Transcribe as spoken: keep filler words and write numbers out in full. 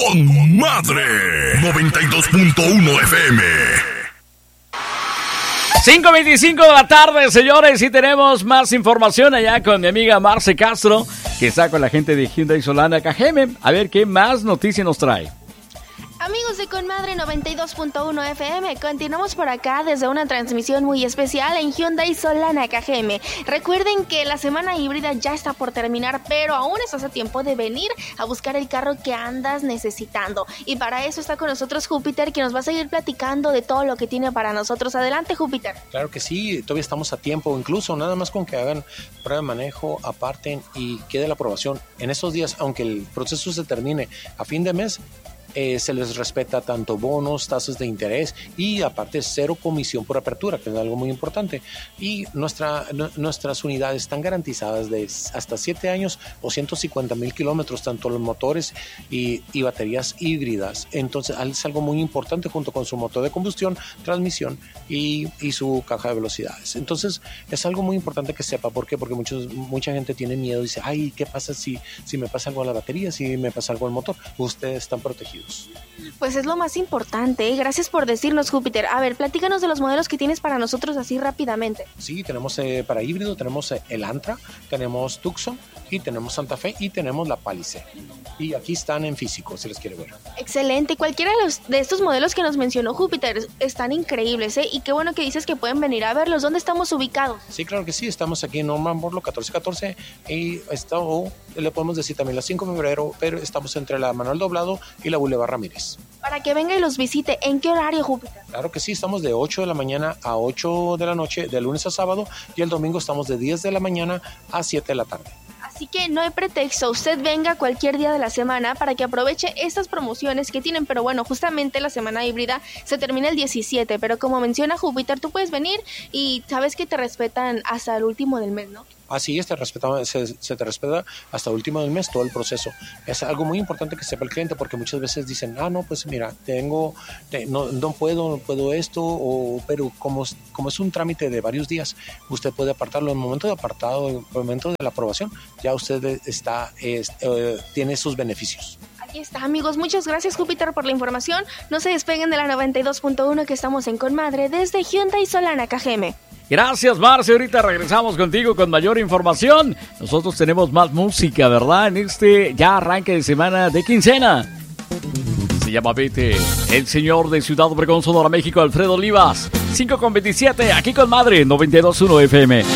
con madre. noventa y dos punto uno F M. cinco veinticinco de la tarde, señores, y tenemos más información allá con mi amiga Marce Castro, que está con la gente de Hyundai Solana K G M. A ver qué más noticias nos trae. Amigos de Conmadre noventa y dos punto uno F M, continuamos por acá desde una transmisión muy especial en Hyundai Solana K G M. Recuerden que la semana híbrida ya está por terminar, pero aún estás a tiempo de venir a buscar el carro que andas necesitando. Y para eso está con nosotros Júpiter, que nos va a seguir platicando de todo lo que tiene para nosotros. Adelante, Júpiter. Claro que sí, todavía estamos a tiempo, incluso nada más con que hagan prueba de manejo, aparten y quede la aprobación. En estos días, aunque el proceso se termine a fin de mes, Eh, se les respeta tanto bonos, tasas de interés y aparte cero comisión por apertura, que es algo muy importante. Y nuestra, n- nuestras unidades están garantizadas de hasta siete años o ciento cincuenta mil kilómetros, tanto los motores y, y baterías híbridas. Entonces es algo muy importante junto con su motor de combustión, transmisión y, y su caja de velocidades. Entonces es algo muy importante que sepa. ¿Por qué? Porque muchos, mucha gente tiene miedo y dice, ay, ¿qué pasa si, si me pasa algo a la batería, si me pasa algo al motor? Ustedes están protegidos. Pues es lo más importante, ¿eh? Gracias por decirnos, Júpiter. A ver, platícanos de los modelos que tienes para nosotros así rápidamente. Sí, tenemos eh, para híbrido, tenemos eh, el Antra, tenemos Tucson y tenemos Santa Fe y tenemos la Palisade. Y aquí están en físico, si les quiere ver. Excelente, cualquiera de, los, de estos modelos que nos mencionó Júpiter están increíbles, ¿eh? Y qué bueno que dices que pueden venir a verlos. ¿Dónde estamos ubicados? Sí, claro que sí, estamos aquí en Norman Borlo catorce catorce y está, o le podemos decir también la cinco de febrero, pero estamos entre la Manuel Doblado y la Boulevard Ramírez. Para que venga y los visite. ¿En qué horario, Júpiter? Claro que sí, estamos de ocho de la mañana a ocho de la noche, de lunes a sábado, y el domingo estamos de diez de la mañana a siete de la tarde. Así que no hay pretexto, usted venga cualquier día de la semana para que aproveche estas promociones que tienen, pero bueno, justamente la semana híbrida se termina el diecisiete, pero como menciona Júpiter, tú puedes venir y sabes que te respetan hasta el último del mes, ¿no? Así es, te respeta, se, se te respeta hasta el último del mes todo el proceso. Es algo muy importante que sepa el cliente, porque muchas veces dicen, ah, no, pues mira, tengo, te, no, no puedo, no puedo esto, o, pero como, como es un trámite de varios días, usted puede apartarlo. En el momento de apartado, en el momento de la aprobación, ya usted está, es, eh, tiene sus beneficios. Aquí está, amigos. Muchas gracias, Júpiter, por la información. No se despeguen de la noventa y dos punto uno, que estamos en Conmadre desde Hyundai Solana K G M. Gracias, Marce. Ahorita regresamos contigo con mayor información. Nosotros tenemos más música, ¿verdad? En este ya arranque de semana de quincena. Se llama Vete. El señor de Ciudad Obregón, Sonora, México, Alfredo Olivas. cinco con veintisiete, aquí con Madre, noventa y dos punto uno F M.